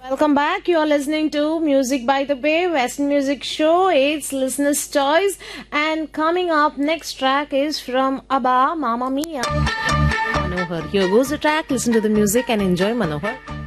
Welcome back. You are listening to Music by the Bay, Western Music Show. It's Listener's Choice. And coming up, next track is from ABBA, Mamma Mia. Manohar. Here goes the track. Listen to the music and enjoy Manohar.